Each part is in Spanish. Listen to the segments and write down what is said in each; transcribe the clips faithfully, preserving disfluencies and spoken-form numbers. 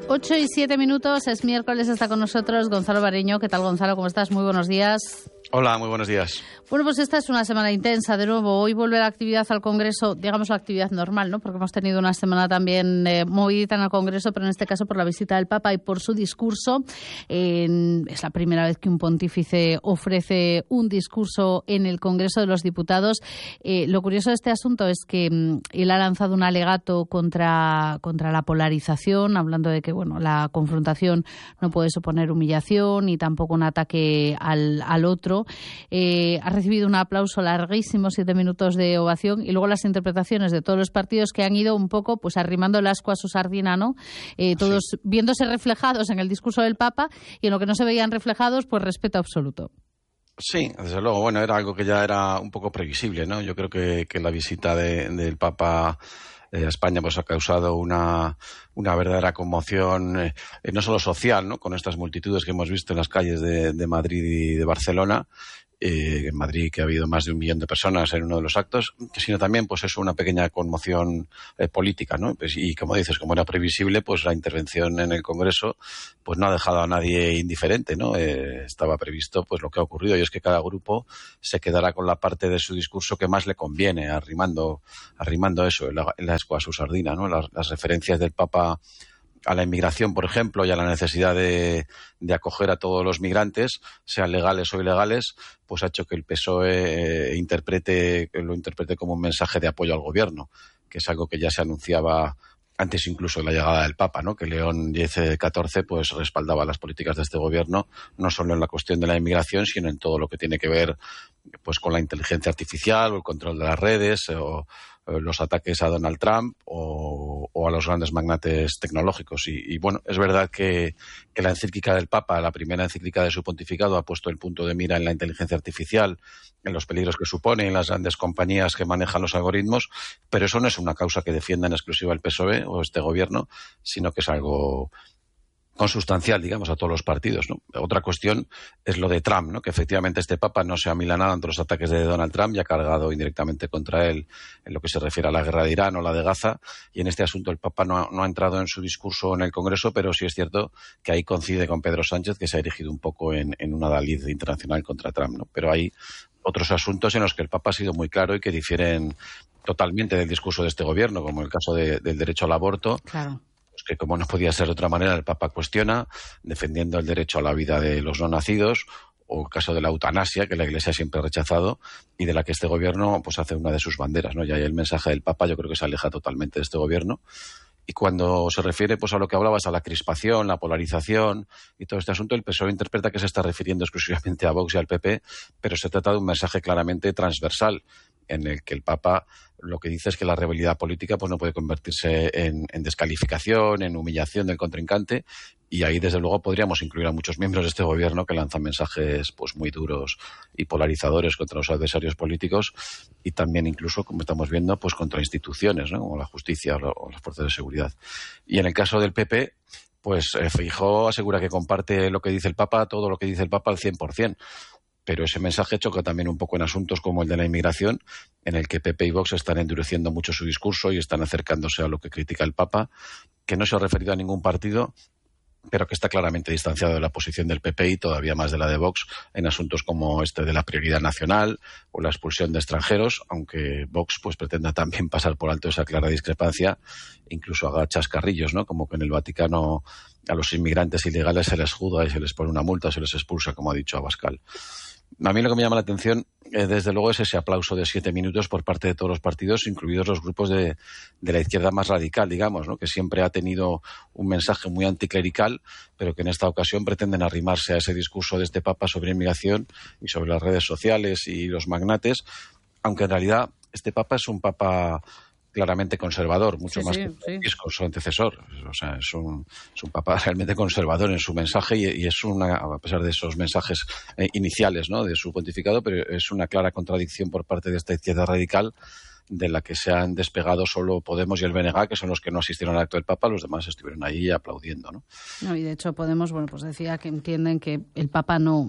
Ocho y siete minutos, es miércoles, está con nosotros Gonzalo Bareño. ¿Qué tal, Gonzalo? ¿Cómo estás? Muy buenos días. Hola, muy buenos días. Bueno, pues esta es una semana intensa, de nuevo. Hoy vuelve la actividad al Congreso, digamos la actividad normal, ¿no? Porque hemos tenido una semana también eh, movidita en el Congreso, pero en este caso por la visita del Papa y por su discurso. Eh, es la primera vez que un pontífice ofrece un discurso en el Congreso de los Diputados. Eh, lo curioso de este asunto es que mm, él ha lanzado un alegato contra, contra la polarización, hablando de que, bueno, la confrontación no puede suponer humillación y tampoco un ataque al, al otro. Eh, ha recibido un aplauso larguísimo, siete minutos de ovación, y luego las interpretaciones de todos los partidos que han ido un poco pues arrimando el ascua a su sardina, ¿no? Eh, todos sí, viéndose reflejados en el discurso del Papa, y en lo que no se veían reflejados, pues respeto absoluto. Sí, desde luego, bueno, era algo que ya era un poco previsible, ¿no? Yo creo que, que la visita de, del Papa a España pues ha causado una, una verdadera conmoción, eh, no solo social, ¿no? Con estas multitudes que hemos visto en las calles de, de Madrid y de Barcelona. Eh, en Madrid, que ha habido más de un millón de personas en uno de los actos, sino también pues es una pequeña conmoción eh, política, ¿no? Pues, y como dices, como era previsible, pues la intervención en el Congreso pues no ha dejado a nadie indiferente, ¿no? Eh, estaba previsto pues lo que ha ocurrido, y es que cada grupo se quedará con la parte de su discurso que más le conviene, arrimando, arrimando eso, en la, en la escua a su sardina, ¿no? Las, las referencias del Papa a la inmigración, por ejemplo, y a la necesidad de, de acoger a todos los migrantes, sean legales o ilegales, pues ha hecho que el P S O E eh, interprete, lo interprete como un mensaje de apoyo al gobierno, que es algo que ya se anunciaba antes incluso de la llegada del Papa, ¿no? Que León catorce pues respaldaba las políticas de este gobierno, no solo en la cuestión de la inmigración, sino en todo lo que tiene que ver pues con la inteligencia artificial o el control de las redes o los ataques a Donald Trump o, o a los grandes magnates tecnológicos. Y, y bueno, es verdad que, que la encíclica del Papa, la primera encíclica de su pontificado, ha puesto el punto de mira en la inteligencia artificial, en los peligros que supone, en las grandes compañías que manejan los algoritmos, pero eso no es una causa que defienda en exclusiva el P S O E o este gobierno, sino que es algo consustancial, digamos, a todos los partidos, ¿no? Otra cuestión es lo de Trump, ¿no? Que efectivamente este Papa no se ha amilanado ante los ataques de Donald Trump y ha cargado indirectamente contra él en lo que se refiere a la guerra de Irán o la de Gaza, y en este asunto el Papa no ha, no ha entrado en su discurso en el Congreso, pero sí es cierto que ahí coincide con Pedro Sánchez, que se ha erigido un poco en, en una adalid internacional contra Trump, ¿no? Pero hay otros asuntos en los que el Papa ha sido muy claro y que difieren totalmente del discurso de este gobierno, como el caso de, del derecho al aborto. Claro. Que como no podía ser de otra manera, el Papa cuestiona, defendiendo el derecho a la vida de los no nacidos, o el caso de la eutanasia, que la Iglesia siempre ha rechazado y de la que este gobierno pues hace una de sus banderas, ¿no? Y ahí el mensaje del Papa yo creo que se aleja totalmente de este gobierno. Y cuando se refiere pues a lo que hablabas, a la crispación, la polarización y todo este asunto, el P S O E interpreta que se está refiriendo exclusivamente a Vox y al P P, pero se trata de un mensaje claramente transversal, en el que el Papa lo que dice es que la rivalidad política pues no puede convertirse en, en descalificación, en humillación del contrincante, y ahí desde luego podríamos incluir a muchos miembros de este gobierno que lanzan mensajes pues muy duros y polarizadores contra los adversarios políticos, y también incluso, como estamos viendo, pues contra instituciones, ¿no? Como la justicia o, o las fuerzas de seguridad. Y en el caso del P P, pues eh, Feijóo asegura que comparte lo que dice el Papa, todo lo que dice el Papa al cien por cien. Pero ese mensaje choca también un poco en asuntos como el de la inmigración, en el que P P y Vox están endureciendo mucho su discurso y están acercándose a lo que critica el Papa, que no se ha referido a ningún partido, pero que está claramente distanciado de la posición del P P y todavía más de la de Vox en asuntos como este de la prioridad nacional o la expulsión de extranjeros, aunque Vox pues pretenda también pasar por alto esa clara discrepancia, incluso haga chascarrillos, ¿no? Como que en el Vaticano a los inmigrantes ilegales se les juzga y se les pone una multa o se les expulsa, como ha dicho Abascal. A mí lo que me llama la atención, eh, desde luego, es ese aplauso de siete minutos por parte de todos los partidos, incluidos los grupos de, de la izquierda más radical, digamos, ¿no? Que siempre ha tenido un mensaje muy anticlerical, pero que en esta ocasión pretenden arrimarse a ese discurso de este Papa sobre inmigración y sobre las redes sociales y los magnates, aunque en realidad este Papa es un Papa claramente conservador, mucho sí, más sí, que sí. Francisco, su antecesor. O sea, es un, es un Papa realmente conservador en su mensaje y, y es una, a pesar de esos mensajes eh, iniciales, ¿no? De su pontificado, pero es una clara contradicción por parte de esta izquierda radical, de la que se han despegado solo Podemos y el B N G, que son los que no asistieron al acto del Papa. Los demás estuvieron ahí aplaudiendo, ¿no? No, y de hecho Podemos, bueno, pues decía que entienden que el Papa no...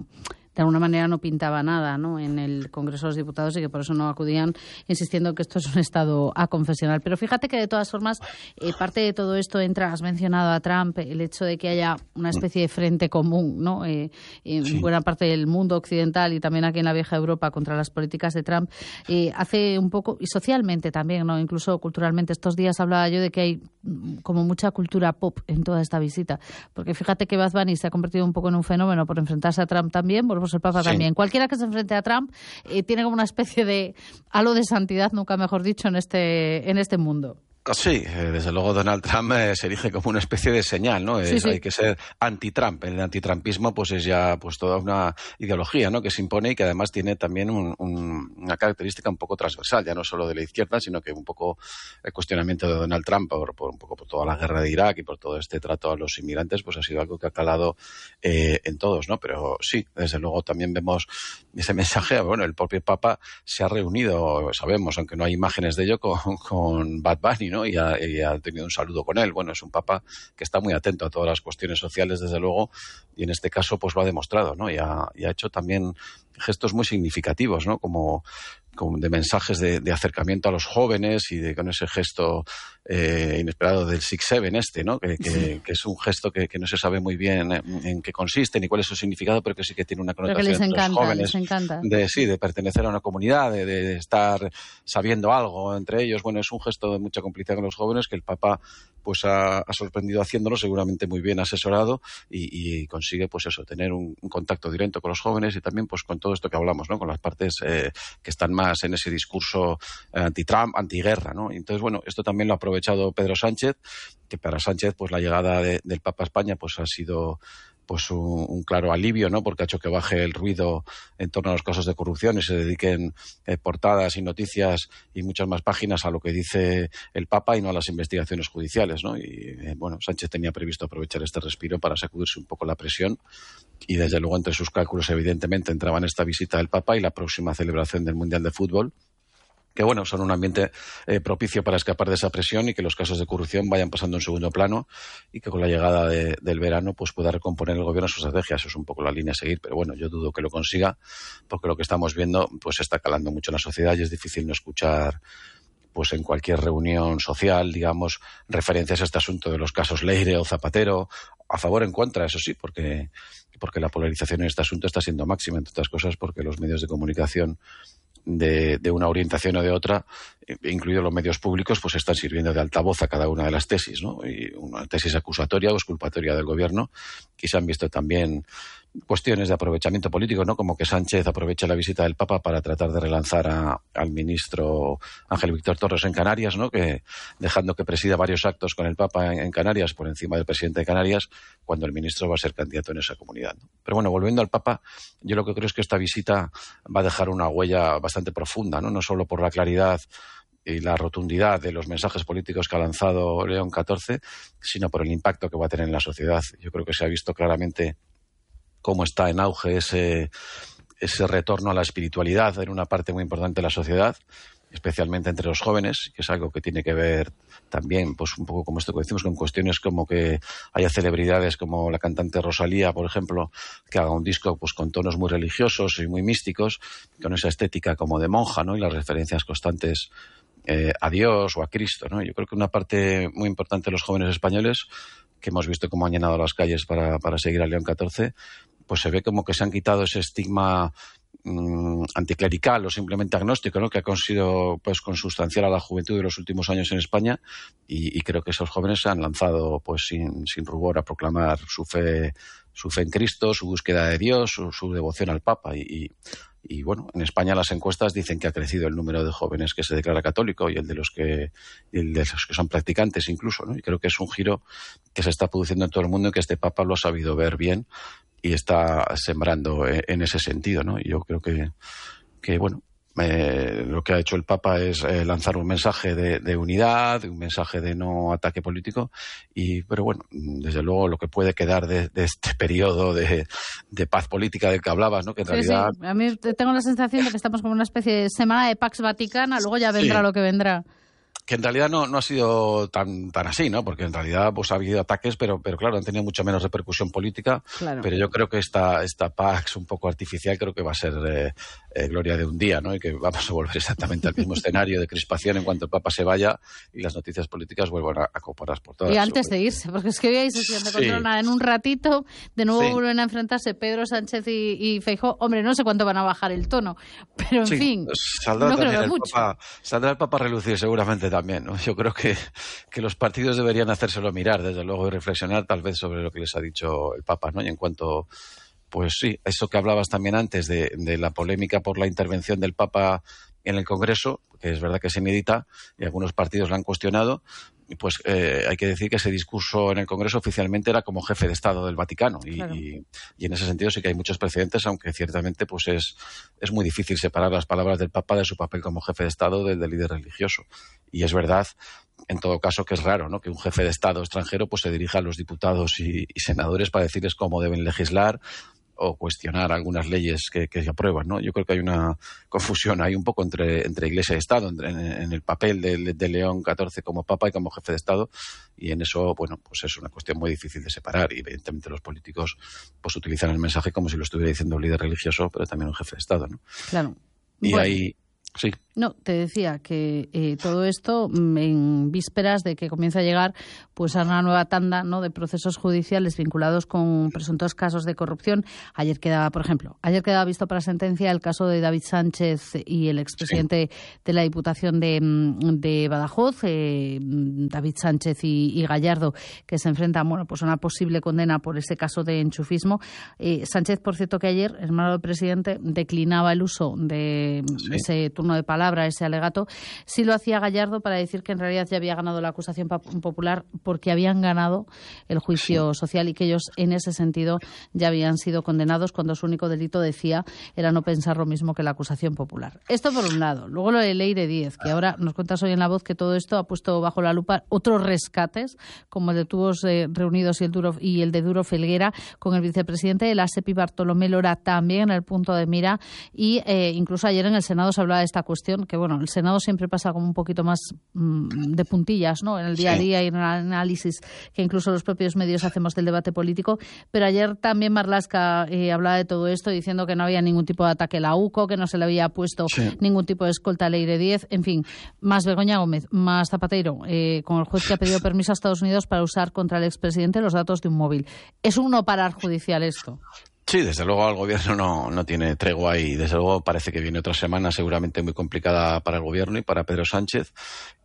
de alguna manera no pintaba nada, ¿no?, en el Congreso de los Diputados y que por eso no acudían, insistiendo que esto es un estado aconfesional. Pero fíjate que de todas formas, eh, parte de todo esto entra, has mencionado a Trump, el hecho de que haya una especie de frente común, ¿no?, eh, en sí. buena parte del mundo occidental y también aquí en la vieja Europa contra las políticas de Trump, eh, hace un poco, y socialmente también, ¿no?, incluso culturalmente. Estos días hablaba yo de que hay como mucha cultura pop en toda esta visita, porque fíjate que Bad Bunny se ha convertido un poco en un fenómeno por enfrentarse a Trump también, por pues el Papa sí. también. Cualquiera que se enfrente a Trump eh, tiene como una especie de halo de santidad, nunca mejor dicho, en este, en este mundo. Sí, desde luego Donald Trump eh, se erige como una especie de señal, ¿no? Sí, es, sí. Hay que ser anti-Trump. El antitrampismo pues es ya pues toda una ideología, ¿no?, que se impone y que además tiene también un, un, una característica un poco transversal, ya no solo de la izquierda, sino que un poco el cuestionamiento de Donald Trump por, por un poco por toda la guerra de Irak y por todo este trato a los inmigrantes, pues ha sido algo que ha calado eh, en todos, ¿no? Pero sí, desde luego también vemos ese mensaje. Bueno, el propio Papa se ha reunido, sabemos, aunque no hay imágenes de ello, con, con Bad Bunny, ¿no? Y ha, y ha tenido un saludo con él. Bueno, es un papa que está muy atento a todas las cuestiones sociales, desde luego, y en este caso pues lo ha demostrado, ¿no? Y ha, y ha hecho también gestos muy significativos, ¿no?, como, como de mensajes de, de acercamiento a los jóvenes y de con ese gesto eh, inesperado del six seven este, ¿no?, que, que, sí. que es un gesto que, que no se sabe muy bien en, en qué consiste ni cuál es su significado, pero que sí que tiene una connotación les encanta, entre los jóvenes les encanta. de sí, de pertenecer a una comunidad, de, de estar sabiendo algo entre ellos. Bueno, es un gesto de mucha complicidad con los jóvenes que el Papa pues ha, ha sorprendido haciéndolo, seguramente muy bien asesorado, y, y consigue pues eso, tener un, un contacto directo con los jóvenes y también pues con todo esto que hablamos, ¿no?, con las partes eh, que están más en ese discurso eh, anti-Trump, antiguerra, ¿no? Y entonces, bueno, esto también lo ha aprovechado Pedro Sánchez, que para Sánchez pues la llegada de, del Papa a España pues ha sido pues un, un claro alivio, ¿no?, porque ha hecho que baje el ruido en torno a los casos de corrupción y se dediquen eh, portadas y noticias y muchas más páginas a lo que dice el Papa y no a las investigaciones judiciales, ¿no? Y eh, bueno, Sánchez tenía previsto aprovechar este respiro para sacudirse un poco la presión y desde luego entre sus cálculos evidentemente entraban esta visita del Papa y la próxima celebración del Mundial de Fútbol, que bueno, son un ambiente eh, propicio para escapar de esa presión y que los casos de corrupción vayan pasando en segundo plano y que con la llegada de, del verano pues pueda recomponer el gobierno su estrategia. Eso es un poco la línea a seguir, pero bueno, yo dudo que lo consiga porque lo que estamos viendo pues está calando mucho en la sociedad y es difícil no escuchar pues en cualquier reunión social, digamos, referencias a este asunto de los casos Leire o Zapatero, a favor o en contra, eso sí, porque, porque la polarización en este asunto está siendo máxima, entre otras cosas porque los medios de comunicación De, de una orientación o de otra, incluidos los medios públicos, pues están sirviendo de altavoz a cada una de las tesis, ¿no? Y una tesis acusatoria o exculpatoria del gobierno, y se han visto también cuestiones de aprovechamiento político, ¿no?, como que Sánchez aprovecha la visita del Papa para tratar de relanzar a, al ministro Ángel Víctor Torres en Canarias, ¿no?, que dejando que presida varios actos con el Papa en, en Canarias por encima del presidente de Canarias, cuando el ministro va a ser candidato en esa comunidad, ¿no? Pero bueno, volviendo al Papa, yo lo que creo es que esta visita va a dejar una huella bastante profunda, ¿no?, no solo por la claridad y la rotundidad de los mensajes políticos que ha lanzado León catorce, sino por el impacto que va a tener en la sociedad. Yo creo que se ha visto claramente cómo está en auge ese, ese retorno a la espiritualidad en una parte muy importante de la sociedad, especialmente entre los jóvenes, que es algo que tiene que ver también, pues un poco como esto que decimos, con cuestiones como que haya celebridades como la cantante Rosalía, por ejemplo, que haga un disco pues con tonos muy religiosos y muy místicos, con esa estética como de monja, ¿no?, y las referencias constantes eh, a Dios o a Cristo, ¿no? Yo creo que una parte muy importante de los jóvenes españoles, que hemos visto cómo han llenado las calles para, para seguir a León catorce, pues se ve como que se han quitado ese estigma mmm, anticlerical o simplemente agnóstico, ¿no?, que ha conseguido pues consustanciar a la juventud de los últimos años en España, y, y creo que esos jóvenes se han lanzado pues sin, sin rubor a proclamar su fe, su fe en Cristo, su búsqueda de Dios, su, su devoción al Papa. Y, y, y bueno, en España las encuestas dicen que ha crecido el número de jóvenes que se declara católico y el de los que, el de los que son practicantes incluso, ¿no? Y creo que es un giro que se está produciendo en todo el mundo y que este Papa lo ha sabido ver bien y está sembrando en ese sentido, ¿no? Y yo creo que, que bueno, eh, lo que ha hecho el Papa es eh, lanzar un mensaje de, de unidad, un mensaje de no ataque político, y pero bueno, desde luego lo que puede quedar de, de este periodo de, de paz política del que hablabas, ¿no? Que en sí, realidad... sí. A mí tengo la sensación de que estamos como una especie de semana de Pax Vaticana, luego ya vendrá sí. lo que vendrá. que en realidad no, no ha sido tan tan así, ¿no? Porque en realidad pues ha habido ataques, pero pero claro, han tenido mucha menos repercusión política. Claro. Pero yo creo que esta esta Pax un poco artificial creo que va a ser eh, eh, gloria de un día, ¿no? Y que vamos a volver exactamente al mismo escenario de crispación en cuanto el Papa se vaya y las noticias políticas vuelvan a, a coparlas por todas. Y antes de irse, porque es que hoy hay sesión de control, sí. nada, en un ratito de nuevo sí. vuelven a enfrentarse Pedro Sánchez y, y Feijóo. Hombre, no sé cuánto van a bajar el tono, pero en sí, fin, saldrá no también creo que el mucho. Papa, saldrá el Papa a relucir seguramente también, ¿no? Yo creo que, que los partidos deberían hacérselo mirar, desde luego, y reflexionar tal vez sobre lo que les ha dicho el Papa, ¿no? Y en cuanto, pues sí, eso que hablabas también antes de, de la polémica por la intervención del Papa en el Congreso, que es verdad que es inédita y algunos partidos la han cuestionado, pues eh, hay que decir que ese discurso en el Congreso oficialmente era como jefe de Estado del Vaticano y, claro. y, y en ese sentido sí que hay muchos precedentes, aunque ciertamente pues es, es muy difícil separar las palabras del Papa de su papel como jefe de Estado del, del líder religioso. Y es verdad, en todo caso, que es raro, ¿no?, que un jefe de Estado extranjero pues se dirija a los diputados y, y senadores para decirles cómo deben legislar o cuestionar algunas leyes que, que se aprueban, ¿no? Yo creo que hay una confusión ahí un poco entre, entre Iglesia y Estado, entre, en, en el papel de, de León catorce como Papa y como jefe de Estado, y en eso, bueno, pues es una cuestión muy difícil de separar, y evidentemente los políticos pues utilizan el mensaje como si lo estuviera diciendo un líder religioso, pero también un jefe de Estado, ¿no? Claro. Y bueno. ahí... Sí. No, te decía que eh, todo esto en vísperas de que comience a llegar pues a una nueva tanda, ¿no?, de procesos judiciales vinculados con presuntos casos de corrupción. Ayer quedaba, por ejemplo, ayer quedaba visto para sentencia el caso de David Sánchez y el expresidente sí. de la Diputación de, de Badajoz, eh, David Sánchez y, y Gallardo, que se enfrentan, bueno, pues a una posible condena por ese caso de enchufismo. Eh, Sánchez, por cierto, que ayer, hermano del presidente, declinaba el uso de sí. ese turno de palabra, ese alegato. Sí lo hacía Gallardo para decir que en realidad ya había ganado la acusación popular porque habían ganado el juicio sí. social y que ellos en ese sentido ya habían sido condenados cuando su único delito, decía, era no pensar lo mismo que la acusación popular. Esto por un lado. Luego lo de Leire Díez, que ahora nos cuentas hoy en La Voz que todo esto ha puesto bajo la lupa otros rescates, como el de Tubos eh, Reunidos y el, Duro, y el de Duro Felguera, con el vicepresidente de la SEPI, Bartolomé Lora, también en el punto de mira, y eh, incluso ayer en el Senado se hablaba de esta cuestión, que bueno, el Senado siempre pasa como un poquito más mmm, de puntillas, ¿no?, en el día a día sí. y en el análisis que incluso los propios medios hacemos del debate político, pero ayer también Marlaska eh, hablaba de todo esto diciendo que no había ningún tipo de ataque a la U C O, que no se le había puesto sí. ningún tipo de escolta a Leire Díez, en fin, más Begoña Gómez, más Zapatero, eh, con el juez que ha pedido permiso a Estados Unidos para usar contra el expresidente los datos de un móvil. Es un no parar judicial esto. Sí, desde luego el gobierno no, no tiene tregua y desde luego parece que viene otra semana seguramente muy complicada para el gobierno y para Pedro Sánchez.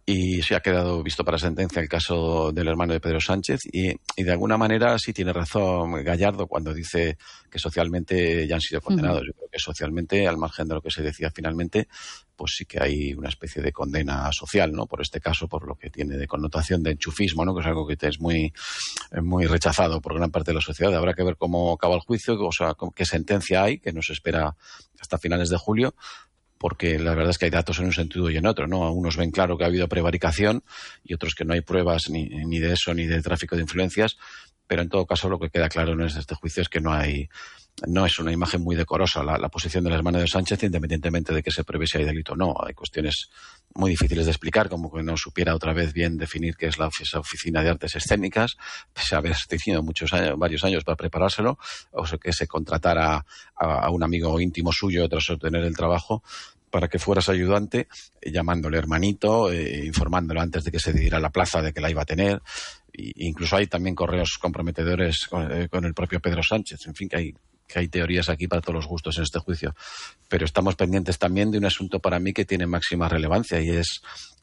Y se ha quedado visto para sentencia el caso del hermano de Pedro Sánchez y, y de alguna manera sí tiene razón Gallardo cuando dice que socialmente ya han sido condenados. Uh-huh. Yo creo que socialmente, al margen de lo que se decía finalmente, pues sí que hay una especie de condena social, ¿no?, por este caso, por lo que tiene de connotación de enchufismo, ¿no?, que es algo que es muy, muy rechazado por gran parte de la sociedad. Habrá que ver cómo acaba el juicio, o sea, qué sentencia hay, que nos espera hasta finales de julio, porque la verdad es que hay datos en un sentido y en otro, ¿no? Unos ven claro que ha habido prevaricación y otros que no hay pruebas ni, ni de eso ni de tráfico de influencias, pero en todo caso lo que queda claro en este juicio es que no hay no es una imagen muy decorosa la, la posición del hermano de Sánchez, independientemente de que se pruebe si hay delito o no. Hay cuestiones muy difíciles de explicar, como que no supiera otra vez bien definir qué es la esa oficina de artes escénicas, pese a haber tenido muchos años, varios años para preparárselo, o sea, que se contratara a, a un amigo íntimo suyo tras obtener el trabajo para que fueras ayudante, eh, llamándole hermanito, eh, informándolo antes de que se diera la plaza de que la iba a tener. Y, incluso hay también correos comprometedores con, eh, con el propio Pedro Sánchez. En fin, que hay que hay teorías aquí para todos los gustos en este juicio. Pero estamos pendientes también de un asunto para mí que tiene máxima relevancia y es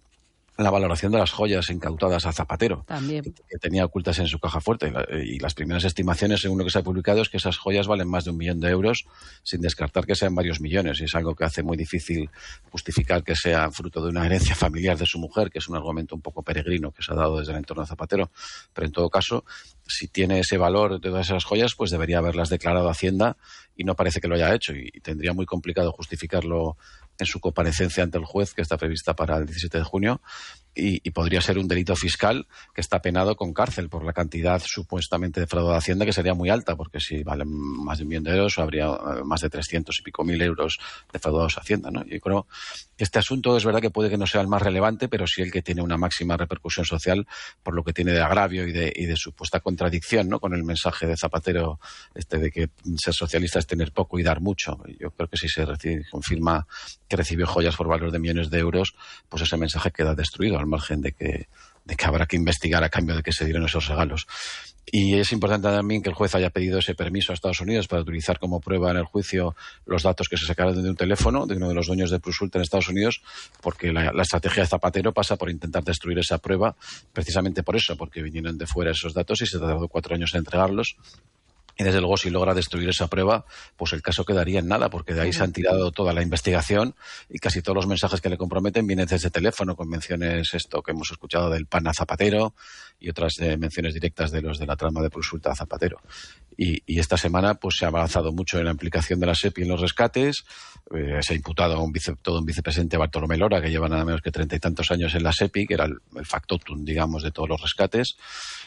la valoración de las joyas incautadas a Zapatero, también, que tenía ocultas en su caja fuerte. Y las primeras estimaciones, según lo que se ha publicado, es que esas joyas valen más de un millón de euros, sin descartar que sean varios millones. Y es algo que hace muy difícil justificar que sea fruto de una herencia familiar de su mujer, que es un argumento un poco peregrino que se ha dado desde el entorno de Zapatero. Pero en todo caso, si tiene ese valor de todas esas joyas, pues debería haberlas declarado a Hacienda y no parece que lo haya hecho. Y tendría muy complicado justificarlo en su comparecencia ante el juez, que está prevista para el diecisiete de junio. y, y podría ser un delito fiscal que está penado con cárcel por la cantidad supuestamente defraudada de Hacienda, que sería muy alta, porque si valen más de un millón de euros habría más de trescientos y pico mil euros defraudados a Hacienda, ¿no? Yo creo que este asunto es verdad que puede que no sea el más relevante, pero sí el que tiene una máxima repercusión social por lo que tiene de agravio y de, y de supuesta contradicción, ¿no?, con el mensaje de Zapatero este de que ser socialista es tener poco y dar mucho. Yo creo que si se recibe, confirma que recibió joyas por valor de millones de euros, pues ese mensaje queda destruido, al margen de que, de que habrá que investigar a cambio de que se dieron esos regalos. Y es importante también que el juez haya pedido ese permiso a Estados Unidos para utilizar como prueba en el juicio los datos que se sacaron de un teléfono de uno de los dueños de Plus Ultra en Estados Unidos, porque la, la estrategia de Zapatero pasa por intentar destruir esa prueba, precisamente por eso, porque vinieron de fuera esos datos y se tardó cuatro años en entregarlos. Y desde luego, si logra destruir esa prueba, pues el caso quedaría en nada, porque de ahí se han tirado toda la investigación y casi todos los mensajes que le comprometen vienen desde teléfono, con menciones esto que hemos escuchado del PAN a Zapatero y otras eh, menciones directas de los de la trama de Plus Ultra a Zapatero. Y, y esta semana pues se ha avanzado mucho en la implicación de la SEPI en los rescates. Eh, se ha imputado a un vice, todo un vicepresidente, Bartolomé Lora, que lleva nada menos que treinta y tantos años en la SEPI, que era el, el factotum, digamos, de todos los rescates.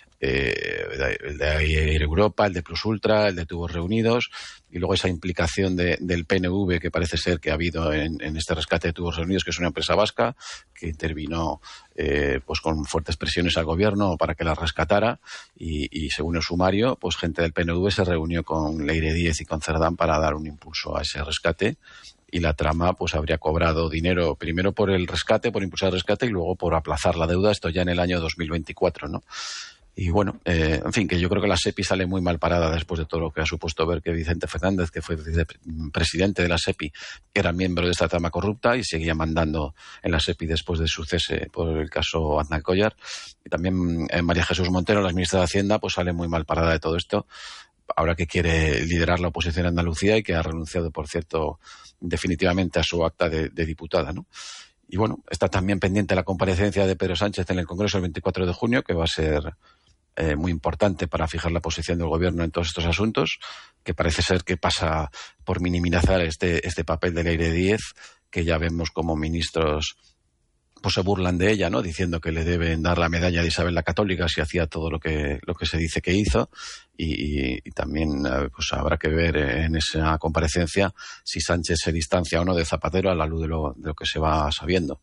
Eh, el de Air Europa, el de Plus Ultra, el de Tubos Reunidos, y luego esa implicación de, del P N V que parece ser que ha habido en, en este rescate de Tubos Reunidos, que es una empresa vasca que intervino eh, pues con fuertes presiones al gobierno para que la rescatara, y, y según el sumario, pues gente del P N V se reunió con Leire Díez y con Cerdán para dar un impulso a ese rescate. Y la trama pues habría cobrado dinero primero por el rescate, por impulsar el rescate, y luego por aplazar la deuda, esto ya en el año dos mil veinticuatro, ¿no? Y bueno, eh, en fin, que yo creo que la SEPI sale muy mal parada después de todo lo que ha supuesto ver que Vicente Fernández, que fue presidente de la SEPI, era miembro de esta trama corrupta y seguía mandando en la SEPI después de su cese por el caso Aznar Collar. Y también eh, María Jesús Montero, la ministra de Hacienda, pues sale muy mal parada de todo esto, ahora que quiere liderar la oposición en Andalucía y que ha renunciado, por cierto, definitivamente a su acta de, de diputada, ¿no? Y bueno, está también pendiente la comparecencia de Pedro Sánchez en el Congreso el veinticuatro de junio, que va a ser Eh, muy importante para fijar la posición del gobierno en todos estos asuntos, que parece ser que pasa por minimizar este, este papel de Leire Díez, que ya vemos como ministros pues se burlan de ella, ¿no?, diciendo que le deben dar la medalla de Isabel la Católica si hacía todo lo que lo que se dice que hizo, y, y, y también pues habrá que ver en esa comparecencia si Sánchez se distancia o no de Zapatero a la luz de lo, de lo que se va sabiendo.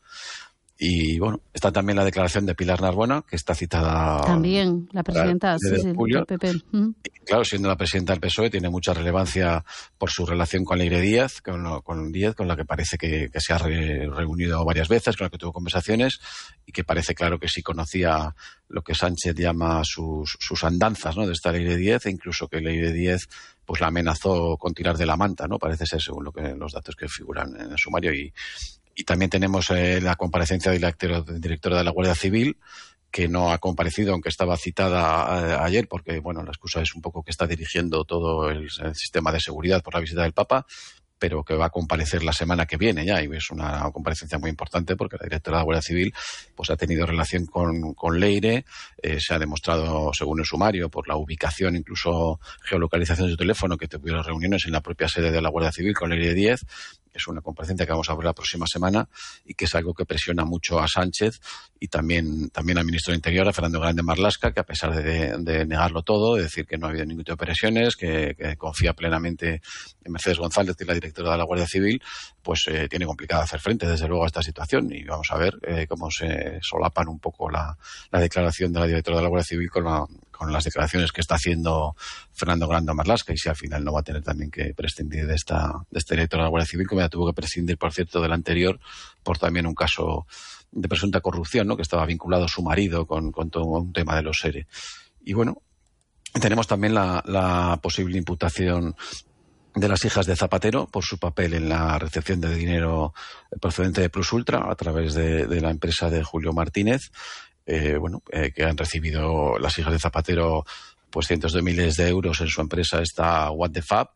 Y bueno, está también la declaración de Pilar Narbona, que está citada también, la presidenta sí, sí, del P P. Uh-huh. Y claro, siendo la presidenta del P S O E, tiene mucha relevancia por su relación con Leire Díez, con, con Díez, con la que parece que, que se ha re, reunido varias veces, con la que tuvo conversaciones, y que parece claro que sí conocía lo que Sánchez llama sus, sus andanzas, ¿no?, de esta Leire Díez, e incluso que Leire Díez pues la amenazó con tirar de la manta, ¿no? Parece ser, según lo que los datos que figuran en el sumario. Y Y también tenemos eh, la comparecencia del director de la Guardia Civil, que no ha comparecido, aunque estaba citada eh, ayer, porque bueno, la excusa es un poco que está dirigiendo todo el, el sistema de seguridad por la visita del Papa, pero que va a comparecer la semana que viene ya, y es una comparecencia muy importante porque la directora de la Guardia Civil pues ha tenido relación con, con Leire, eh, se ha demostrado, según el sumario, por la ubicación, incluso geolocalización de su teléfono, que tuvieron reuniones en la propia sede de la Guardia Civil con Leire Díez. Es una comparecencia que vamos a ver la próxima semana y que es algo que presiona mucho a Sánchez y también, también al ministro de Interior, a Fernando Grande Marlaska, que a pesar de, de negarlo todo, de decir que no ha habido ningún tipo de presiones, que, que confía plenamente en Mercedes González, que es la directora de la Guardia Civil, pues eh, tiene complicado hacer frente, desde luego, a esta situación. Y vamos a ver eh, cómo se solapan un poco la, la declaración de la directora de la Guardia Civil con, la, con las declaraciones que está haciendo Fernando Grande Marlaska, y si al final no va a tener también que prescindir de esta de este director de la Guardia Civil, como ya tuvo que prescindir, por cierto, del anterior, por también un caso de presunta corrupción, ¿no?, que estaba vinculado su marido con, con todo un tema de los S E R E. Y bueno, tenemos también la, la posible imputación de las hijas de Zapatero por su papel en la recepción de dinero procedente de Plus Ultra a través de, de la empresa de Julio Martínez, eh, bueno, eh, que han recibido las hijas de Zapatero pues cientos de miles de euros en su empresa esta What the Fab,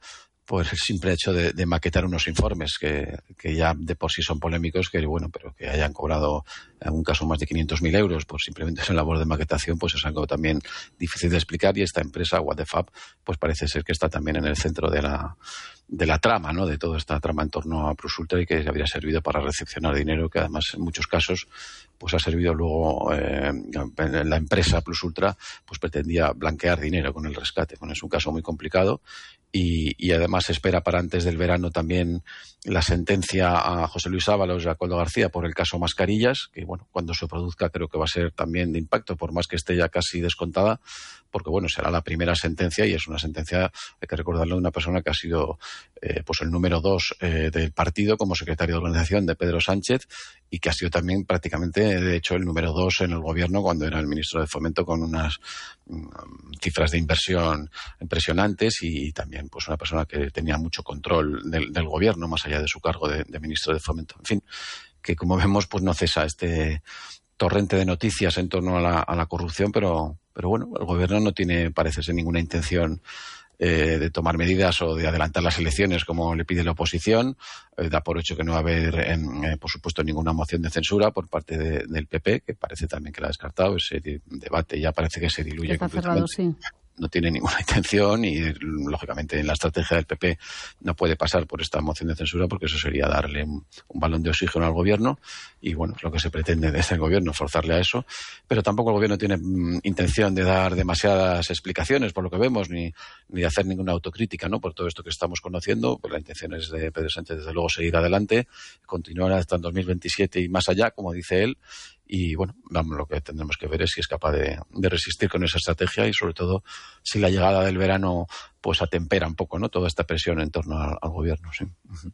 por el simple hecho de, de maquetar unos informes que, que ya de por sí son polémicos, que bueno, pero que hayan cobrado en un caso más de quinientos mil euros por simplemente esa labor de maquetación, pues es algo también difícil de explicar, y esta empresa, What the Fab, pues parece ser que está también en el centro de la de la trama, ¿no? De toda esta trama en torno a Plus Ultra, y que habría servido para recepcionar dinero, que además en muchos casos pues ha servido luego eh, la empresa Plus Ultra pues pretendía blanquear dinero con el rescate. Bueno, es un caso muy complicado. Y, y además se espera para antes del verano también la sentencia a José Luis Ábalos y a Coldo García por el caso Mascarillas, que bueno, cuando se produzca creo que va a ser también de impacto, por más que esté ya casi descontada, porque bueno, será la primera sentencia, y es una sentencia, hay que recordarlo, de una persona que ha sido eh, pues el número dos eh, del partido como secretario de organización de Pedro Sánchez, y que ha sido también prácticamente, de hecho, el número dos en el gobierno cuando era el ministro de Fomento, con unas um, cifras de inversión impresionantes, y también pues una persona que tenía mucho control del, del gobierno, más allá de su cargo de, de ministro de Fomento. En fin, que como vemos pues no cesa este torrente de noticias en torno a la, a la corrupción, pero, pero bueno, el gobierno no tiene, parece ser, ninguna intención eh, de tomar medidas o de adelantar las elecciones como le pide la oposición. Eh, da por hecho que no va a haber, en, eh, por supuesto, ninguna moción de censura por parte de, del P P, que parece también que la ha descartado. Ese debate ya parece que se diluye Está completamente. cerrado, sí. No tiene ninguna intención, y lógicamente en la estrategia del P P no puede pasar por esta moción de censura, porque eso sería darle un, un balón de oxígeno al gobierno, y bueno, es lo que se pretende desde el gobierno, forzarle a eso. Pero tampoco el gobierno tiene mm, intención de dar demasiadas explicaciones, por lo que vemos, ni, ni de hacer ninguna autocrítica, ¿no? Por todo esto que estamos conociendo. Pues la intención es de Pedro Sánchez, desde luego, seguir adelante, continuar hasta el dos mil veintisiete y más allá, como dice él. Y bueno, vamos, lo que tendremos que ver es si es capaz de, de resistir con esa estrategia, y sobre todo si la llegada del verano pues atempera un poco, ¿no?, toda esta presión en torno al, al gobierno. Sí.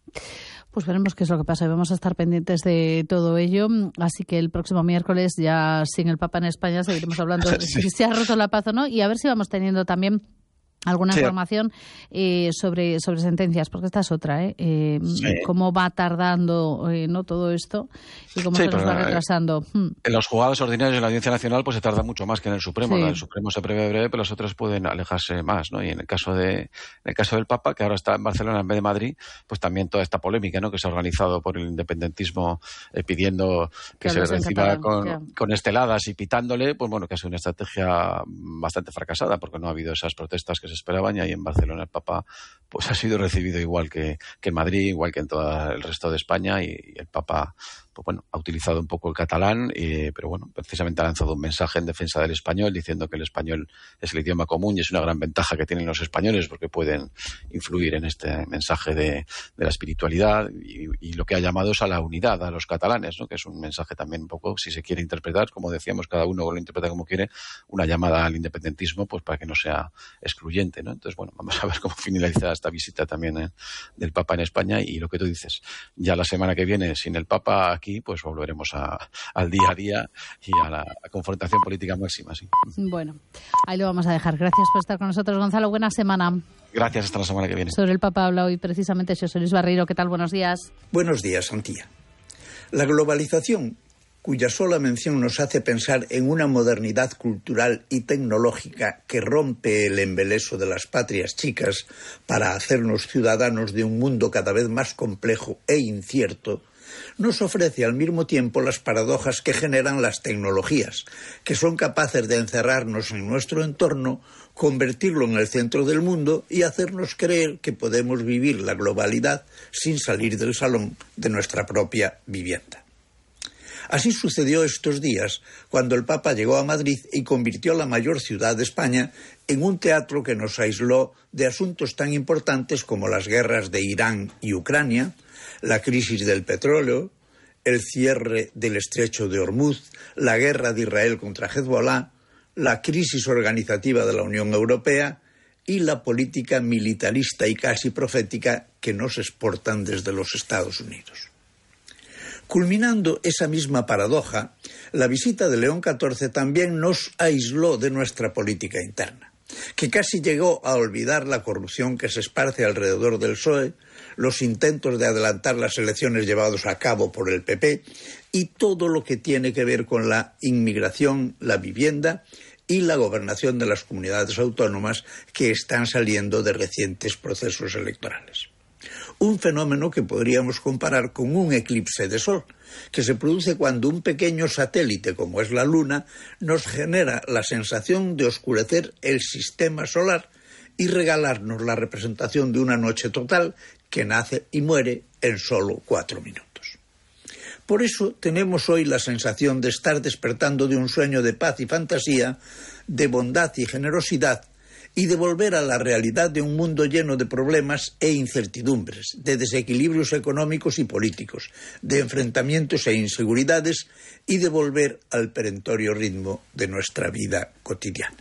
Pues veremos qué es lo que pasa y vamos a estar pendientes de todo ello. Así que el próximo miércoles, ya sin el Papa en España, seguiremos hablando de Sí. si se ha roto la paz o no, y a ver si vamos teniendo también alguna Sí. información eh, sobre sobre sentencias, porque esta es otra, ¿eh? eh Sí. Cómo va tardando eh, no todo esto y cómo Sí, se nos pero, va retrasando. Hmm. En los juzgados ordinarios de la Audiencia Nacional pues se tarda mucho más que en el Supremo. Sí. En el Supremo se prevé breve, pero las otras pueden alejarse más, ¿no? Y en el caso de en el caso del Papa, que ahora está en Barcelona en vez de Madrid, pues también toda esta polémica, ¿no?, que se ha organizado por el independentismo eh, pidiendo que, que se le reciba con, yeah. con esteladas y pitándole, pues bueno, que ha sido una estrategia bastante fracasada, porque no ha habido esas protestas que se esperaban, y ahí en Barcelona el Papa pues ha sido recibido igual que, que en Madrid, igual que en todo el resto de España, y, y el Papa pues bueno, ha utilizado un poco el catalán, eh, pero bueno, precisamente ha lanzado un mensaje en defensa del español, diciendo que el español es el idioma común y es una gran ventaja que tienen los españoles, porque pueden influir en este mensaje de, de la espiritualidad, y, y lo que ha llamado es a la unidad a los catalanes, ¿no?, que es un mensaje también un poco, si se quiere interpretar, como decíamos, cada uno lo interpreta como quiere, una llamada al independentismo, pues para que no sea excluyente, ¿no? Entonces, bueno, vamos a ver cómo finaliza esta visita también eh, del Papa en España, y lo que tú dices, ya la semana que viene, sin el Papa aquí, pues volveremos a, al día a día y a la a confrontación política máxima. Sí. Bueno, ahí lo vamos a dejar. Gracias por estar con nosotros, Gonzalo. Buena semana. Gracias, hasta la semana que viene. Sobre el Papa habla hoy precisamente José Luis Barreiro. ¿Qué tal? Buenos días. Buenos días, Antía. La globalización, cuya sola mención nos hace pensar en una modernidad cultural y tecnológica que rompe el embeleso de las patrias chicas para hacernos ciudadanos de un mundo cada vez más complejo e incierto, nos ofrece al mismo tiempo las paradojas que generan las tecnologías, que son capaces de encerrarnos en nuestro entorno, convertirlo en el centro del mundo y hacernos creer que podemos vivir la globalidad sin salir del salón de nuestra propia vivienda. Así sucedió estos días, cuando el Papa llegó a Madrid y convirtió a la mayor ciudad de España en un teatro que nos aisló de asuntos tan importantes como las guerras de Irán y Ucrania, la crisis del petróleo, el cierre del estrecho de Hormuz, la guerra de Israel contra Hezbollah, la crisis organizativa de la Unión Europea y la política militarista y casi profética que nos exportan desde los Estados Unidos. Culminando esa misma paradoja, la visita de León catorce también nos aisló de nuestra política interna, que casi llegó a olvidar la corrupción que se esparce alrededor del P S O E, los intentos de adelantar las elecciones llevados a cabo por el P P y todo lo que tiene que ver con la inmigración, la vivienda y la gobernación de las comunidades autónomas que están saliendo de recientes procesos electorales. Un fenómeno que podríamos comparar con un eclipse de sol, que se produce cuando un pequeño satélite, como es la Luna, nos genera la sensación de oscurecer el sistema solar y regalarnos la representación de una noche total que nace y muere en solo cuatro minutos. Por eso tenemos hoy la sensación de estar despertando de un sueño de paz y fantasía, de bondad y generosidad, y de volver a la realidad de un mundo lleno de problemas e incertidumbres, de desequilibrios económicos y políticos, de enfrentamientos e inseguridades, y de volver al perentorio ritmo de nuestra vida cotidiana.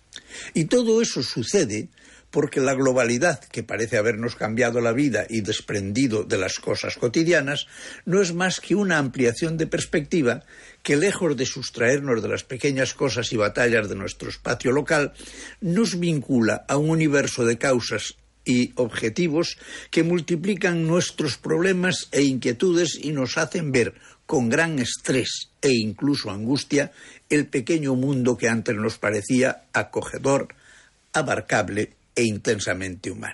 Y todo eso sucede porque la globalidad, que parece habernos cambiado la vida y desprendido de las cosas cotidianas, no es más que una ampliación de perspectiva que, lejos de sustraernos de las pequeñas cosas y batallas de nuestro espacio local, nos vincula a un universo de causas y objetivos que multiplican nuestros problemas e inquietudes y nos hacen ver con gran estrés e incluso angustia el pequeño mundo que antes nos parecía acogedor, abarcable e intensamente humano.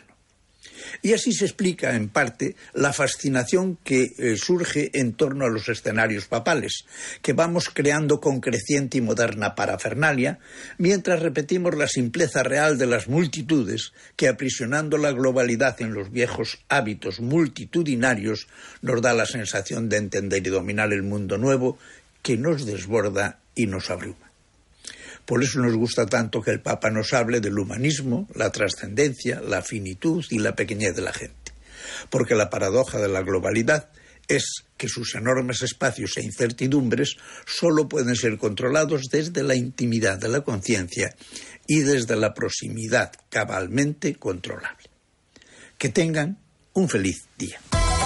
Y así se explica, en parte, la fascinación que eh, surge en torno a los escenarios papales, que vamos creando con creciente y moderna parafernalia, mientras repetimos la simpleza real de las multitudes, que aprisionando la globalidad en los viejos hábitos multitudinarios, nos da la sensación de entender y dominar el mundo nuevo, que nos desborda y nos abruma. Por eso nos gusta tanto que el Papa nos hable del humanismo, la trascendencia, la finitud y la pequeñez de la gente. Porque la paradoja de la globalidad es que sus enormes espacios e incertidumbres solo pueden ser controlados desde la intimidad de la conciencia y desde la proximidad cabalmente controlable. Que tengan un feliz día.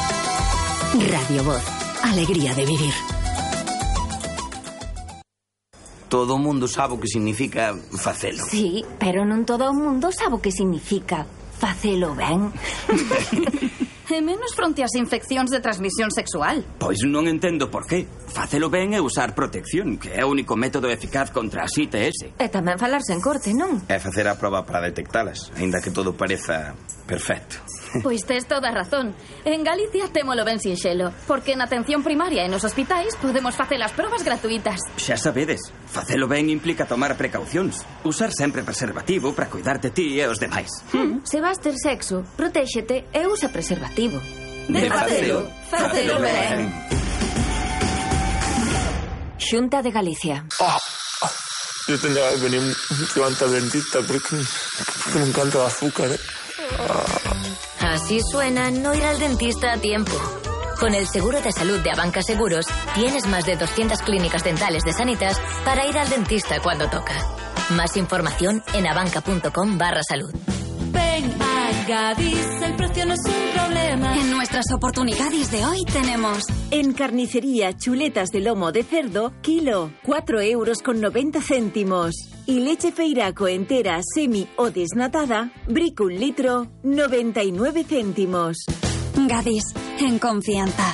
Radio Voz, alegría de vivir. Todo o mundo sabe o que significa facelo. Sí, pero non todo o mundo sabe o que significa facelo ben. E menos fronte ás infeccións de transmisión sexual. Pois non entendo por qué. Facelo ben é usar protección, que é o único método eficaz contra as I T S. E tamén falarse en corte, non? É facer a proba para detectalas, aínda que todo pareza perfecto. Pois tes toda a razón. En Galicia témolo ben sinxelo, porque na atención primaria e nos hospitais podemos facer as probas gratuitas. Xa sabedes, facelo ben implica tomar precaucións. Usar sempre preservativo para cuidar de ti e os demais. Hmm. Se vas ter sexo, protéxete e usa preservativo. De facelo, facelo ben. Xunta de Galicia. Oh, oh. Yo tendría que venir un antes al dentista porque, porque me encanta el azúcar, ¿eh? Así suena no ir al dentista a tiempo. Con el seguro de salud de Abanca Seguros, tienes más de doscientas clínicas dentales de Sanitas para ir al dentista cuando toca. Más información en abanca.com barra salud. Ven a Gadis, el precio no es un problema. En nuestras oportunidades de hoy tenemos... En carnicería, chuletas de lomo de cerdo, kilo, cuatro euros con noventa céntimos. Y leche Feiraco entera, semi o desnatada, brico un litro, noventa y nueve céntimos. Gadis, en confianza.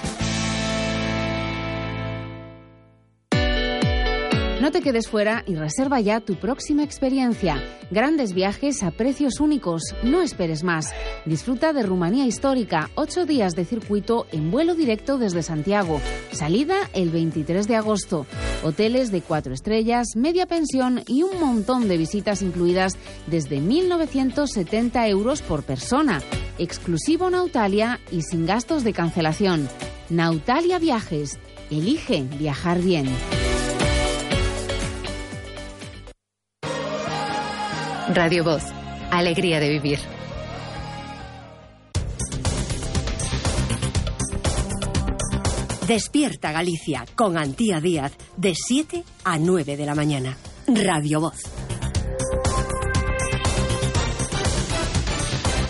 No te quedes fuera y reserva ya tu próxima experiencia. Grandes viajes a precios únicos. No esperes más. Disfruta de Rumanía Histórica. Ocho días de circuito en vuelo directo desde Santiago. Salida el veintitrés de agosto. Hoteles de cuatro estrellas, media pensión y un montón de visitas incluidas desde mil novecientos setenta euros por persona. Exclusivo Nautalia y sin gastos de cancelación. Nautalia Viajes. Elige viajar bien. Radio Voz, alegría de vivir. Despierta Galicia con Antía Díaz de siete a nueve de la mañana. Radio Voz.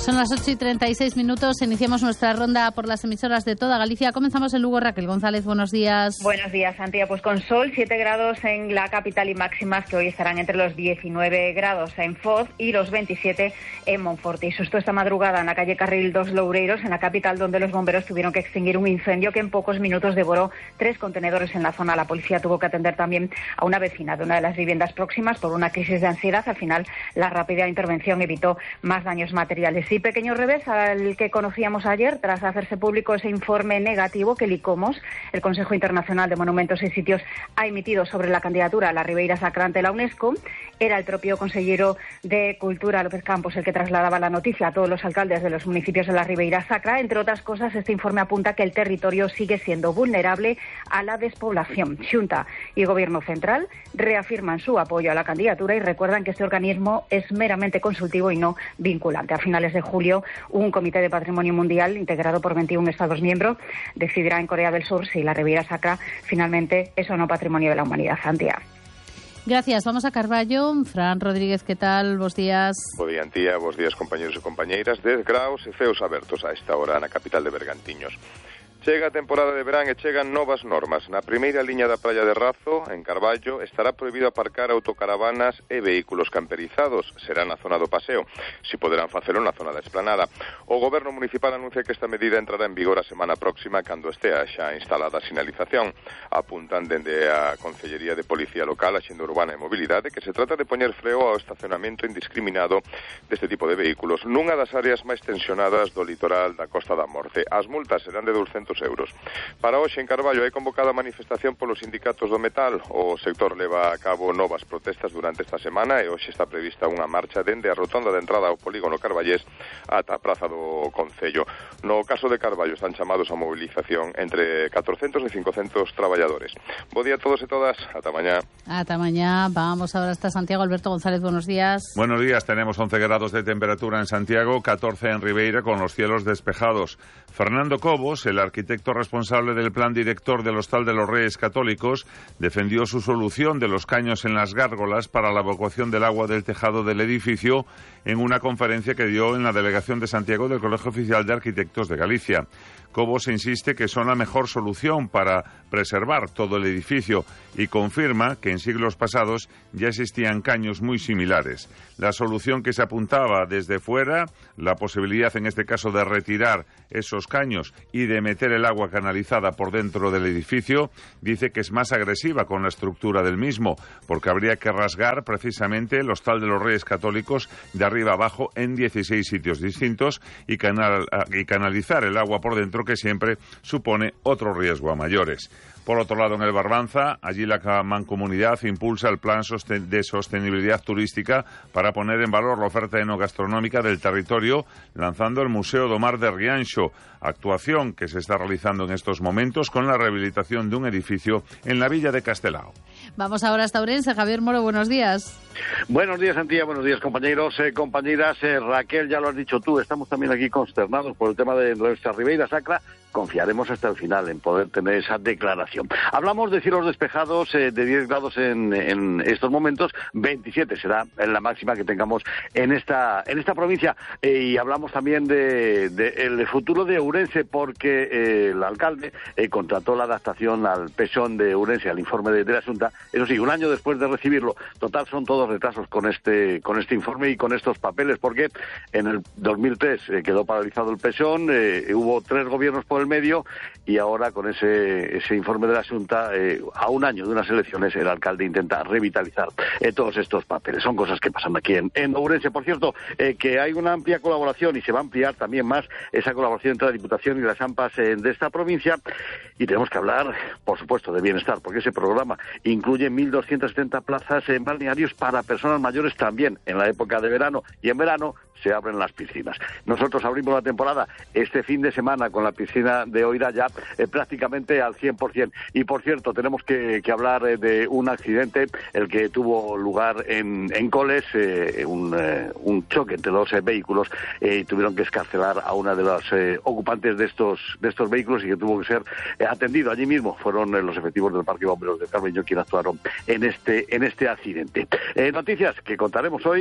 Son las ocho y treinta y seis minutos. Iniciamos nuestra ronda por las emisoras de toda Galicia. Comenzamos en Lugo. Raquel González, buenos días. Buenos días, Santia. Pues con sol, siete grados en la capital y máximas que hoy estarán entre los diecinueve grados en Foz y los veintisiete en Monforte. Y susto esta madrugada en la calle Carril dos Loureiros, en la capital, donde los bomberos tuvieron que extinguir un incendio que en pocos minutos devoró tres contenedores en la zona. La policía tuvo que atender también a una vecina de una de las viviendas próximas por una crisis de ansiedad. Al final, la rápida intervención evitó más daños materiales. Y pequeño revés al que conocíamos ayer tras hacerse público ese informe negativo que el ICOMOS, el Consejo Internacional de Monumentos y Sitios, ha emitido sobre la candidatura a la Ribeira Sacra ante la UNESCO. Era el propio consejero de Cultura, López Campos, el que trasladaba la noticia a todos los alcaldes de los municipios de la Ribeira Sacra. Entre otras cosas, este informe apunta que el territorio sigue siendo vulnerable a la despoblación. Xunta y Gobierno Central reafirman su apoyo a la candidatura y recuerdan que este organismo es meramente consultivo y no vinculante. A finales de julio, un comité de patrimonio mundial integrado por veintiún Estados miembros decidirá en Corea del Sur si la Ribeira Sacra finalmente es o no patrimonio de la humanidad. Santiago. Gracias. Vamos a Carballo. Fran Rodríguez, ¿qué tal? Bos días. Bo día, Antía. Bos días, compañeros e compañeiras. dez graus e ceos abertos a esta hora na capital de Bergantiños. Chega a temporada de verán e chegan novas normas. Na primeira liña da praia de Razo, en Carballo, estará prohibido aparcar autocaravanas e vehículos camperizados. Será na zona do paseo. Si poderán facelo na zona da esplanada. O Goberno Municipal anuncia que esta medida entrará en vigor a semana próxima cando estea xa instalada a sinalización. Apuntan dende a Consellería de Policía Local, Axenda Urbana e Mobilidade, que se trata de poñer freo ao estacionamento indiscriminado deste tipo de vehículos nunha das áreas máis tensionadas do litoral da Costa da Morte. As multas serán de douscentos euros. Para hoxe en Carballo hai convocada manifestación polos sindicatos do metal. O sector leva a cabo novas protestas durante esta semana e hoxe está prevista unha marcha dende a rotonda de entrada ao polígono carballés ata a praza do Concello. No caso de Carballo están chamados a movilización entre catorcentos e cincocentos traballadores. Bo día a todos e todas. Ata mañá. Ata mañá. Vamos ahora hasta Santiago. Alberto González, buenos días. Buenos días. Tenemos once grados de temperatura en Santiago, catorce en Ribeira con los cielos despejados. Fernando Cobos, el arquitecto responsable del plan director del Hostal de los Reyes Católicos, defendió su solución de los caños en las gárgolas para la evacuación del agua del tejado del edificio en una conferencia que dio en la delegación de Santiago del Colegio Oficial de Arquitectos de Galicia. Cobos insiste que son la mejor solución para preservar todo el edificio y confirma que en siglos pasados ya existían caños muy similares. La solución que se apuntaba desde fuera, la posibilidad en este caso de retirar esos caños y de meter el agua canalizada por dentro del edificio, dice que es más agresiva con la estructura del mismo, porque habría que rasgar precisamente el Hostal de los Reyes Católicos de arriba abajo en dieciséis sitios distintos y, canal, y canalizar el agua por dentro, que siempre supone otro riesgo a mayores. Por otro lado, en el Barbanza, allí la Mancomunidad impulsa el plan de sostenibilidad turística para poner en valor la oferta enogastronómica del territorio, lanzando el Museo do Mar de Rianxo, actuación que se está realizando en estos momentos con la rehabilitación de un edificio en la villa de Castelao. Vamos ahora hasta Ourense. Javier Moro, buenos días. Buenos días, Antía, buenos días, compañeros, eh, compañeras. Eh, Raquel, ya lo has dicho tú, estamos también aquí consternados por el tema de nuestra Ribeira Sacra. Confiaremos hasta el final en poder tener esa declaración. Hablamos de cielos despejados, eh, de diez grados en, en estos momentos, veintisiete será la máxima que tengamos en esta en esta provincia. Eh, y hablamos también de, de el futuro de Ourense, porque eh, el alcalde eh, contrató la adaptación al Pexón de Ourense, al informe de, de la Xunta. Eso sí, un año después de recibirlo. Total, son todos retrasos con este con este informe y con estos papeles, porque en el dos mil tres eh, quedó paralizado el Pexón, eh, hubo tres gobiernos por el medio y ahora con ese ese informe de la Xunta, eh, a un año de unas elecciones, el alcalde intenta revitalizar eh, todos estos papeles. Son cosas que pasan aquí en, en Ourense. Por cierto, eh, que hay una amplia colaboración y se va a ampliar también más esa colaboración entre la Diputación y las AMPAs eh, de esta provincia. Y tenemos que hablar, por supuesto, de bienestar, porque ese programa incluye mil doscientas setenta plazas en balnearios para personas mayores también en la época de verano, y en verano se abren las piscinas. Nosotros abrimos la temporada este fin de semana con la piscina de Oira ya eh, prácticamente al cien por ciento. Y por cierto, tenemos que, que hablar eh, de un accidente, el que tuvo lugar en, en Coles, eh, un, eh, un choque entre dos eh, vehículos, eh, y tuvieron que excarcelar a una de las eh, ocupantes de estos de estos vehículos y que tuvo que ser eh, atendido allí mismo. Fueron eh, los efectivos del Parque Bomberos de Carballo quienes actuaron en este en este accidente. Eh, noticias que contaremos hoy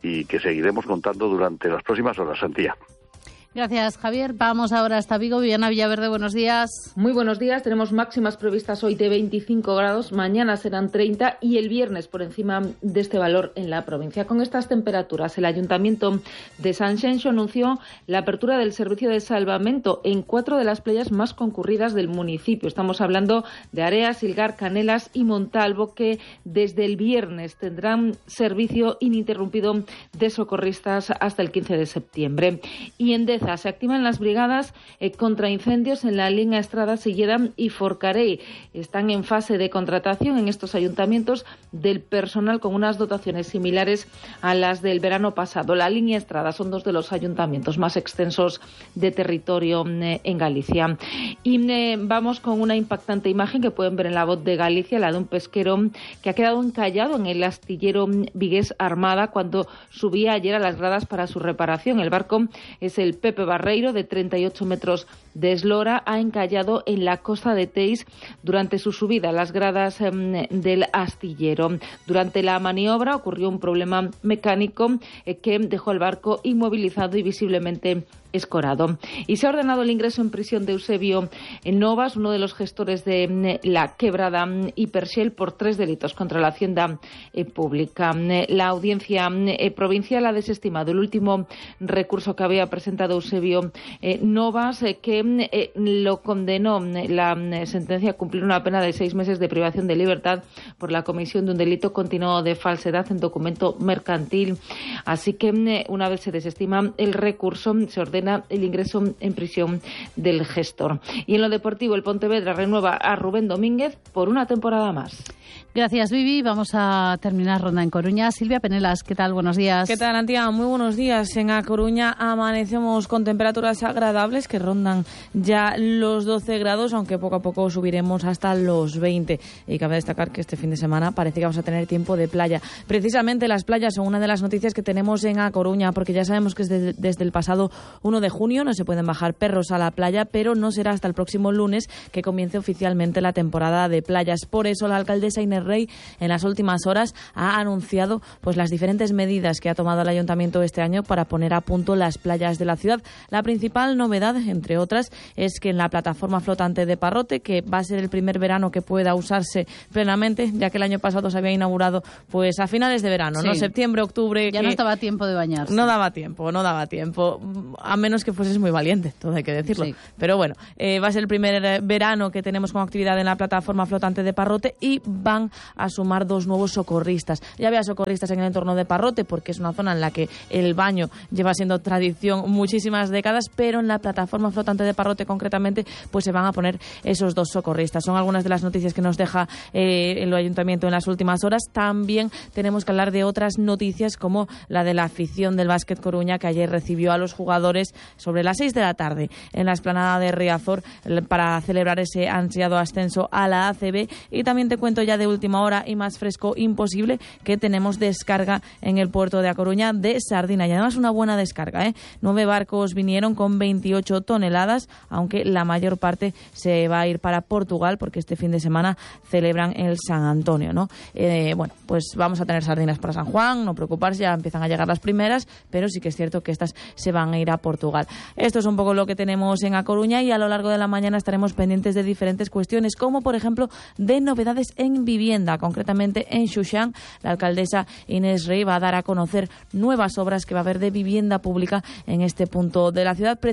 y que seguiremos contando durante las próximas horas, Santía. Gracias, Javier. Vamos ahora hasta Vigo. Viviana Villaverde, buenos días. Muy buenos días. Tenemos máximas previstas hoy de veinticinco grados, mañana serán treinta y el viernes por encima de este valor en la provincia. Con estas temperaturas, el Ayuntamiento de Sanxenxo anunció la apertura del servicio de salvamento en cuatro de las playas más concurridas del municipio. Estamos hablando de Areas, Silgar, Canelas y Montalvo, que desde el viernes tendrán servicio ininterrumpido de socorristas hasta el quince de septiembre. Y en Deza se activan las brigadas eh, contra incendios en la línea Estrada, Silleda y Forcarey. Están en fase de contratación en estos ayuntamientos del personal con unas dotaciones similares a las del verano pasado. La línea Estrada son dos de los ayuntamientos más extensos de territorio eh, en Galicia. Y eh, vamos con una impactante imagen que pueden ver en La Voz de Galicia, la de un pesquero que ha quedado encallado en el astillero vigués Armada cuando subía ayer a las gradas para su reparación. El barco es el Pepe Barreiro, de treinta y ocho metros de eslora, ha encallado en la costa de Teis durante su subida a las gradas eh, del astillero. Durante la maniobra ocurrió un problema mecánico eh, que dejó el barco inmovilizado y visiblemente escorado. Y se ha ordenado el ingreso en prisión de Eusebio Novas, uno de los gestores de la quebrada Hipershell, por tres delitos contra la hacienda eh, pública. La audiencia eh, provincial ha desestimado el último recurso que había presentado Eusebio eh, Novas, eh, que eh, lo condenó la eh, sentencia a cumplir una pena de seis meses de privación de libertad por la comisión de un delito continuado de falsedad en documento mercantil. Así que eh, una vez se desestima el recurso, se ordena el ingreso en prisión del gestor. Y en lo deportivo, el Pontevedra renueva a Rubén Domínguez por una temporada más. Gracias, Vivi. Vamos a terminar ronda en Coruña. Silvia Penelas, ¿qué tal? Buenos días. ¿Qué tal, Antía? Muy buenos días. En A Coruña amanecemos con temperaturas agradables que rondan ya los doce grados, aunque poco a poco subiremos hasta los veinte. Y cabe destacar que este fin de semana parece que vamos a tener tiempo de playa. Precisamente las playas son una de las noticias que tenemos en A Coruña, porque ya sabemos que desde, desde el pasado uno de junio no se pueden bajar perros a la playa, pero no será hasta el próximo lunes que comience oficialmente la temporada de playas. Por eso la alcaldesa Inés Rey en las últimas horas ha anunciado pues las diferentes medidas que ha tomado el ayuntamiento este año para poner a punto las playas de la ciudad. La principal novedad, entre otras, es que en la plataforma flotante de Parrote, que va a ser el primer verano que pueda usarse plenamente, ya que el año pasado se había inaugurado pues a finales de verano, sí. ¿no? Septiembre, octubre. Ya que no estaba tiempo de bañarse. No daba tiempo, no daba tiempo, a menos que fueses muy valiente, todo hay que decirlo. Sí. Pero bueno, eh, va a ser el primer verano que tenemos con actividad en la plataforma flotante de Parrote y van a sumar dos nuevos socorristas. Ya había socorristas en el entorno de Parrote porque es una zona en la que el baño lleva siendo tradición muchísimas décadas, pero en la plataforma flotante de Parrote concretamente pues se van a poner esos dos socorristas. Son algunas de las noticias que nos deja eh, el ayuntamiento en las últimas horas. También tenemos que hablar de otras noticias como la de la afición del Básquet Coruña, que ayer recibió a los jugadores sobre las seis de la tarde en la explanada de Riazor para celebrar ese ansiado ascenso a la A C B. Y también te cuento ya de última hora y más fresco imposible que tenemos descarga en el puerto de A Coruña de sardina, y además una buena descarga, ¿eh? Nueve barcos vinieron con veintiocho toneladas, aunque la mayor parte se va a ir para Portugal porque este fin de semana celebran el San Antonio, ¿no? Eh, bueno, pues vamos a tener sardinas para San Juan, no preocuparse, ya empiezan a llegar las primeras, pero sí que es cierto que estas se van a ir a Portugal. Esto es un poco lo que tenemos en A Coruña, y a lo largo de la mañana estaremos pendientes de diferentes cuestiones, como por ejemplo de novedades en vivienda. Concretamente en Xuxán, la alcaldesa Inés Rey va a dar a conocer nuevas obras que va a haber de vivienda pública en este punto de la ciudad.